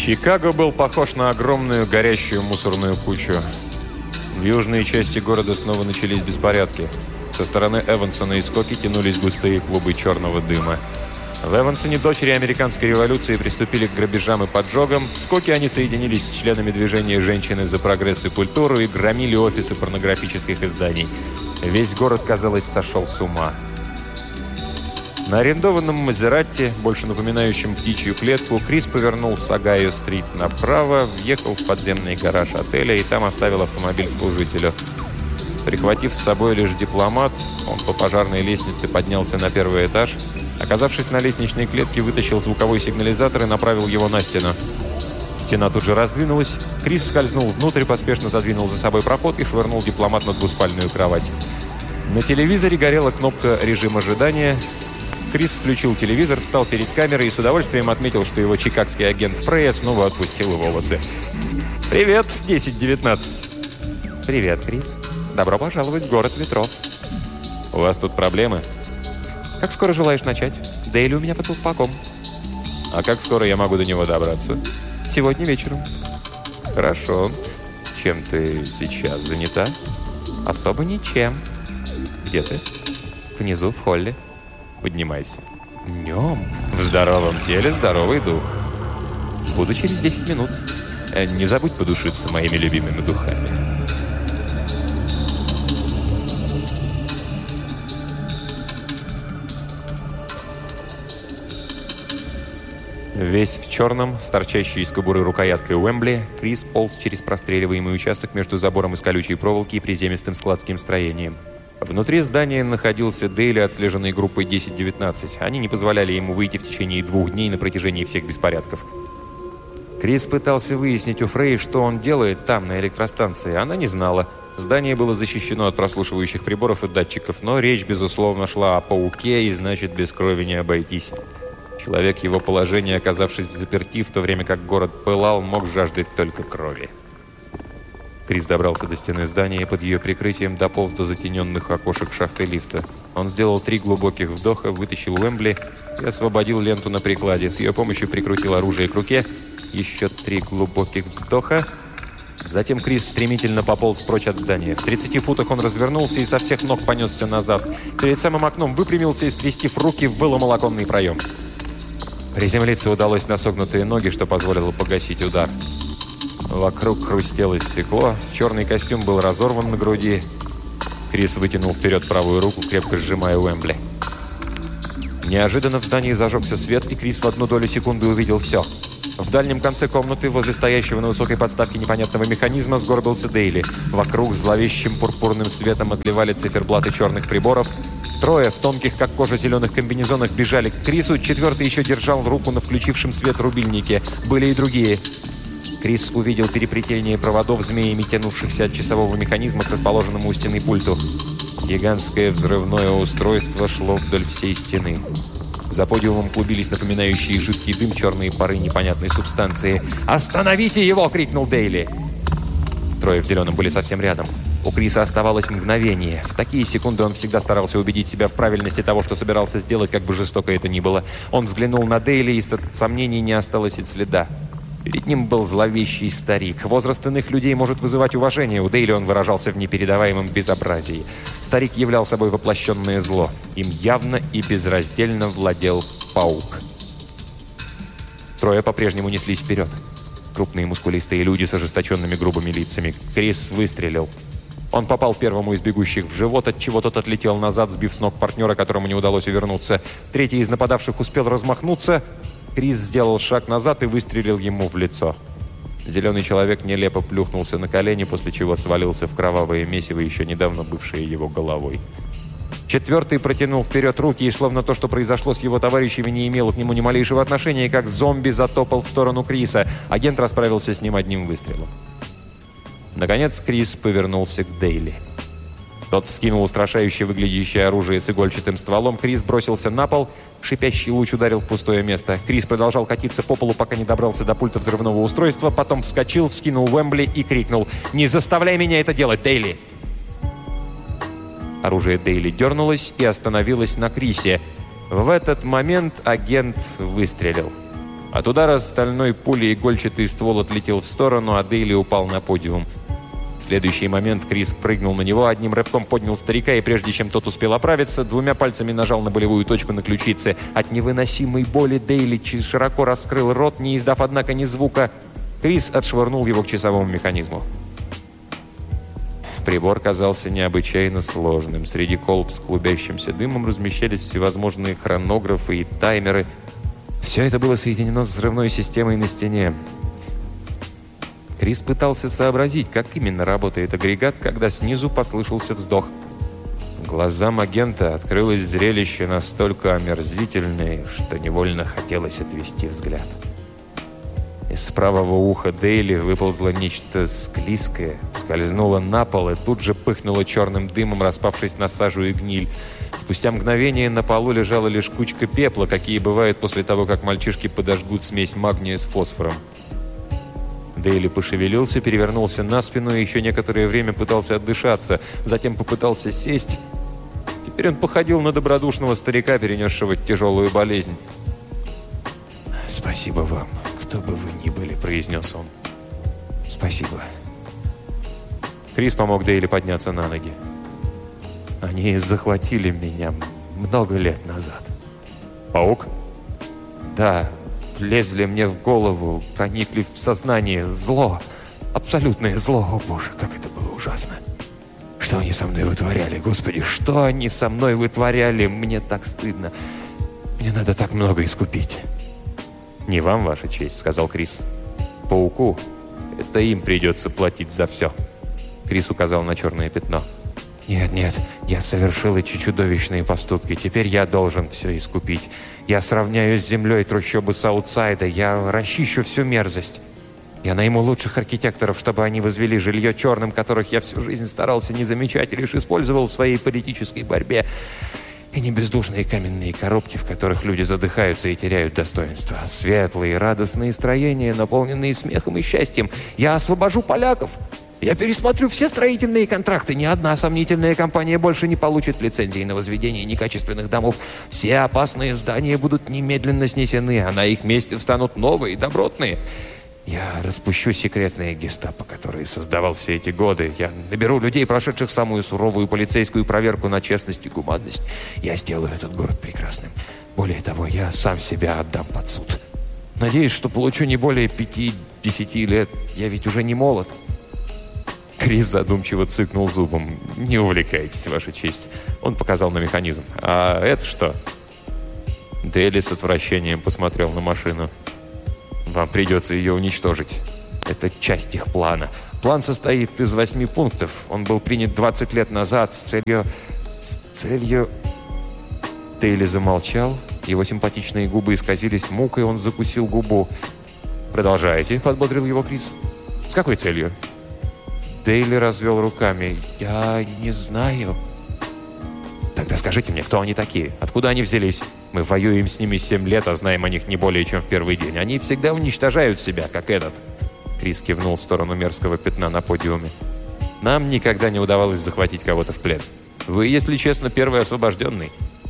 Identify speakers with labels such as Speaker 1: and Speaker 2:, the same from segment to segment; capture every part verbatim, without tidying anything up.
Speaker 1: Чикаго был похож на огромную горящую мусорную кучу. В южной части города снова начались беспорядки. Со стороны Эвансона и Скоки тянулись густые клубы черного дыма. В Эвансоне дочери американской революции приступили к грабежам и поджогам. В Скоке они соединились с членами движения «Женщины за прогресс и культуру» и громили офисы порнографических изданий. Весь город, казалось, сошел с ума. На арендованном Мазератти, больше напоминающем птичью клетку, Крис повернул с Огайо-стрит направо, въехал в подземный гараж отеля и там оставил автомобиль служителю. Прихватив с собой лишь дипломат, он по пожарной лестнице поднялся на первый этаж. Оказавшись на лестничной клетке, вытащил звуковой сигнализатор и направил его на стену. Стена тут же раздвинулась. Крис скользнул внутрь, поспешно задвинул за собой проход и швырнул дипломат на двуспальную кровать. На телевизоре горела кнопка «Режим ожидания». Крис включил телевизор, встал перед камерой и с удовольствием отметил, что его чикагский агент Фрейя снова отпустил волосы. «Привет, десять девятнадцать!» «Привет, Крис. Добро пожаловать в город ветров». «У вас тут проблемы?» «Как скоро желаешь начать? Дейли у меня под колпаком». «А как скоро я могу до него добраться?» «Сегодня вечером». «Хорошо. Чем ты сейчас занята?» «Особо ничем». «Где ты?» «Внизу, в холле». «Поднимайся». «Днем?» «В здоровом теле здоровый дух». «Буду через десять минут». «Не забудь подушиться моими любимыми духами». Весь в черном, с торчащей из кобуры рукояткой Уэмбли, Крис полз через простреливаемый участок между забором из колючей проволоки и приземистым складским строением. Внутри здания находился Дейли, отслеженный группой десять девятнадцать. Они не позволяли ему выйти в течение двух дней на протяжении всех беспорядков. Крис пытался выяснить у Фрей, что он делает там, на электростанции. Она не знала. Здание было защищено от прослушивающих приборов и датчиков, но речь, безусловно, шла о пауке, и значит, без крови не обойтись. Человек его положения, оказавшись в заперти, в то время как город пылал, мог жаждать только крови. Крис добрался до стены здания и под ее прикрытием дополз до затененных окошек шахты лифта. Он сделал три глубоких вдоха, вытащил Уэмбли и освободил ленту на прикладе. С ее помощью прикрутил оружие к руке. Еще три глубоких вздоха. Затем Крис стремительно пополз прочь от здания. В тридцати футах он развернулся и со всех ног понесся назад. Перед самым окном выпрямился и, скрестив руки, выломал оконный проем. Приземлиться удалось на согнутые ноги, что позволило погасить удар. Вокруг хрустело стекло, черный костюм был разорван на груди. Крис вытянул вперед правую руку, крепко сжимая Уэмбли. Неожиданно в здании зажегся свет, и Крис в одну долю секунды увидел все. В дальнем конце комнаты, возле стоящего на высокой подставке непонятного механизма, сгорбился Дейли. Вокруг зловещим пурпурным светом отливали циферблаты черных приборов. Трое в тонких, как кожа, зеленых комбинезонах бежали к Крису, четвертый еще держал руку на включившем свет рубильнике. Были и другие. Крис увидел переплетение проводов, змеями тянувшихся от часового механизма к расположенному у стены пульту. Гигантское взрывное устройство шло вдоль всей стены. За подиумом клубились напоминающие жидкий дым черные пары непонятной субстанции. «Остановите его!» — крикнул Дейли. Трое в зеленом были совсем рядом. У Криса оставалось мгновение. В такие секунды он всегда старался убедить себя в правильности того, что собирался сделать, как бы жестоко это ни было. Он взглянул на Дейли, и от сомнений не осталось и следа. Перед ним был зловещий старик. Возраст иных людей может вызывать уважение. У Дейли он выражался в непередаваемом безобразии. Старик являл собой воплощенное зло. Им явно и безраздельно владел паук. Трое по-прежнему неслись вперед. Крупные мускулистые люди с ожесточенными грубыми лицами. Крис выстрелил. Он попал первому из бегущих в живот, отчего тот отлетел назад, сбив с ног партнера, которому не удалось увернуться. Третий из нападавших успел размахнуться. Крис сделал шаг назад и выстрелил ему в лицо. Зеленый человек нелепо плюхнулся на колени, после чего свалился в кровавое месиво, еще недавно бывшее его головой. Четвертый протянул вперед руки, и словно то, что произошло с его товарищами, не имело к нему ни малейшего отношения, как зомби затопал в сторону Криса. Агент расправился с ним одним выстрелом. Наконец Крис повернулся к Дейли. Тот вскинул устрашающе выглядящее оружие с игольчатым стволом. Крис бросился на пол. Шипящий луч ударил в пустое место. Крис продолжал катиться по полу, пока не добрался до пульта взрывного устройства. Потом вскочил, вскинул Уэмбли и крикнул: «Не заставляй меня это делать, Дейли!» Оружие Дейли дернулось и остановилось на Крисе. В этот момент агент выстрелил. От удара стальной пули игольчатый ствол отлетел в сторону, а Дейли упал на подиум. В следующий момент Крис прыгнул на него, одним рывком поднял старика, и прежде чем тот успел оправиться, двумя пальцами нажал на болевую точку на ключице. От невыносимой боли Дейли широко раскрыл рот, не издав, однако, ни звука. Крис отшвырнул его к часовому механизму. Прибор казался необычайно сложным. Среди колб с клубящимся дымом размещались всевозможные хронографы и таймеры. Все это было соединено с взрывной системой на стене. Крис пытался сообразить, как именно работает агрегат, когда снизу послышался вздох. Глазам агента открылось зрелище настолько омерзительное, что невольно хотелось отвести взгляд. Из правого уха Дейли выползло нечто склизкое, скользнуло на пол и тут же пыхнуло черным дымом, распавшись на сажу и гниль. Спустя мгновение на полу лежала лишь кучка пепла, какие бывают после того, как мальчишки подожгут смесь магния с фосфором. Дейли пошевелился, перевернулся на спину и еще некоторое время пытался отдышаться, затем попытался сесть. Теперь он походил на добродушного старика, перенесшего тяжелую болезнь. «Спасибо вам, кто бы вы ни были», — произнес он. «Спасибо». Крис помог Дейли подняться на ноги. «Они захватили меня много лет назад». «Паук?» «Да». Лезли мне в голову, проникли в сознание. Зло. Абсолютное зло. О, Боже, как это было ужасно. Что они со мной вытворяли? Господи, что они со мной вытворяли? Мне так стыдно. Мне надо так много искупить. «Не вам, Ваша честь», — сказал Крис. «Пауку. Это им придется платить за все». Крис указал на черное пятно. «Нет, нет, я совершил эти чудовищные поступки. Теперь я должен все искупить. Я сравняю с землей трущобы Саутсайда. Я расчищу всю мерзость. Я найму лучших архитекторов, чтобы они возвели жилье черным, которых я всю жизнь старался не замечать и лишь использовал в своей политической борьбе. И не бездушные каменные коробки, в которых люди задыхаются и теряют достоинство, а светлые, радостные строения, наполненные смехом и счастьем. Я освобожу поляков. Я пересмотрю все строительные контракты. Ни одна сомнительная компания больше не получит лицензии на возведение некачественных домов. Все опасные здания будут немедленно снесены, а на их месте встанут новые, добротные. Я распущу секретные гестапо, которые создавал все эти годы. Я наберу людей, прошедших самую суровую полицейскую проверку на честность и гуманность. Я сделаю этот город прекрасным. Более того, я сам себя отдам под суд. Надеюсь, что получу не более пяти-десяти лет. Я ведь уже не молод». Крис задумчиво цыкнул зубом. «Не увлекайтесь, Ваша честь». Он показал на механизм. «А это что?» Дейли с отвращением посмотрел на машину. «Вам придется ее уничтожить. Это часть их плана. План состоит из восьми пунктов. Он был принят двадцать лет назад с целью... С целью...» Дейли замолчал. Его симпатичные губы исказились мукой, он закусил губу. «Продолжайте», — подбодрил его Крис. «С какой целью?» Дейли развел руками. «Я не знаю». «Тогда скажите мне, кто они такие? Откуда они взялись? Мы воюем с ними семь лет, а знаем о них не более, чем в первый день. Они всегда уничтожают себя, как этот». Крис кивнул в сторону мерзкого пятна на подиуме. «Нам никогда не удавалось захватить кого-то в плен. Вы, если честно, первый освобожденный».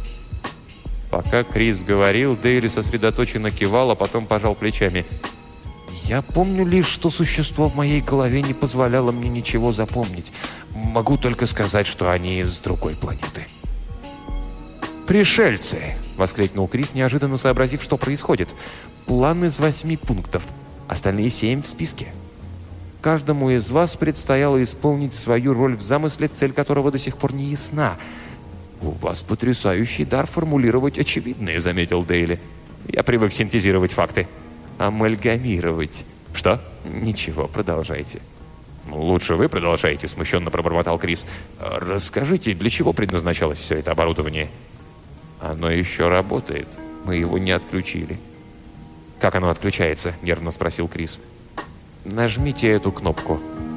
Speaker 1: Пока Крис говорил, Дейли сосредоточенно кивал, а потом пожал плечами. «Я помню лишь, что существо в моей голове не позволяло мне ничего запомнить. Могу только сказать, что они с другой планеты». «Пришельцы!» — воскликнул Крис, неожиданно сообразив, что происходит. «План из восьми пунктов. Остальные семь в списке. Каждому из вас предстояло исполнить свою роль в замысле, цель которого до сих пор не ясна. У вас потрясающий дар формулировать очевидное», — заметил Дейли. «Я привык синтезировать факты». «Амальгамировать». «Что?» «Ничего, продолжайте». «Лучше вы продолжайте», — смущенно пробормотал Крис. «Расскажите, для чего предназначалось все это оборудование?» «Оно еще работает. Мы его не отключили». «Как оно отключается?» — нервно спросил Крис. «Нажмите эту кнопку».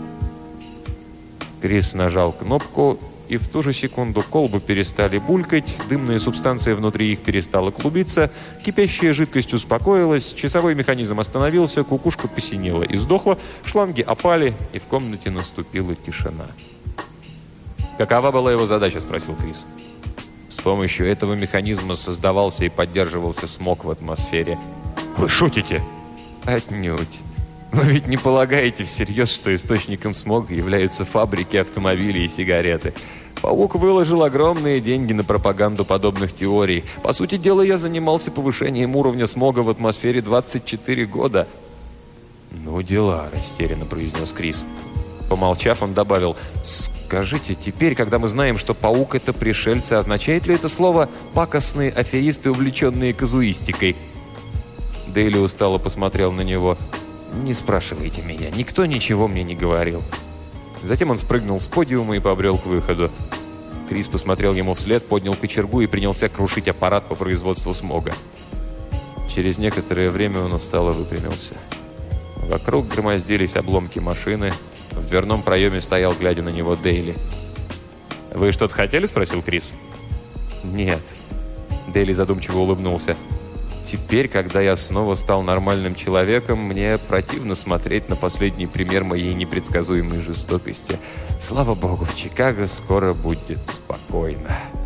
Speaker 1: Крис нажал кнопку, и в ту же секунду колбы перестали булькать, дымная субстанция внутри их перестала клубиться, кипящая жидкость успокоилась, часовой механизм остановился, кукушка посинела и сдохла, шланги опали, и в комнате наступила тишина. «Какова была его задача?» – спросил Крис. С помощью этого механизма создавался и поддерживался смог в атмосфере. Вы шутите? Отнюдь. Вы ведь не полагаете всерьез, что источником смога являются фабрики, автомобили и сигареты. Паук выложил огромные деньги на пропаганду подобных теорий. По сути дела, я занимался повышением уровня смога в атмосфере двадцать четыре года. «Ну дела», — растерянно произнес Крис. Помолчав, он добавил: «Скажите, теперь, когда мы знаем, что паук — это пришельцы, означает ли это слово «пакостные аферисты, увлеченные казуистикой»?» Дейли устало посмотрел на него. «Не спрашивайте меня, никто ничего мне не говорил». Затем он спрыгнул с подиума и побрел к выходу. Крис посмотрел ему вслед, поднял кочергу и принялся крушить аппарат по производству смога. Через некоторое время он устало выпрямился. Вокруг громоздились обломки машины. В дверном проеме стоял, глядя на него, Дейли. «Вы что-то хотели?» – спросил Крис. «Нет». Дейли задумчиво улыбнулся. «Теперь, когда я снова стал нормальным человеком, мне противно смотреть на последний пример моей непредсказуемой жестокости. Слава богу, в Чикаго скоро будет спокойно».